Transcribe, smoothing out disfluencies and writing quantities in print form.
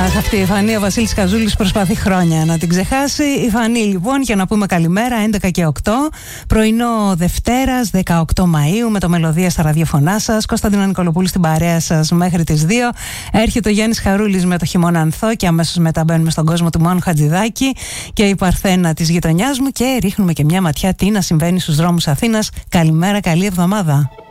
Αχ, αυτή η Φανή, ο Βασίλης Καζούλης προσπαθεί χρόνια να την ξεχάσει. Η Φανή, λοιπόν, για να πούμε καλημέρα, 11 και 8, πρωινό Δευτέρας, 18 Μαΐου, με το Μελωδία στα ραδιοφωνά σας. Κωνσταντίνα Νικολοπούλου στην παρέα σας μέχρι τις 2. Έρχεται ο Γιάννης Χαρούλης με το Χειμώνα Ανθό και αμέσως μετά μπαίνουμε στον κόσμο του Μάνου Χατζηδάκη και η Παρθένα της γειτονιάς μου και ρίχνουμε και μια ματιά τι να συμβαίνει στους δρόμους Αθήνας. Καλημέρα, καλή εβδομάδα.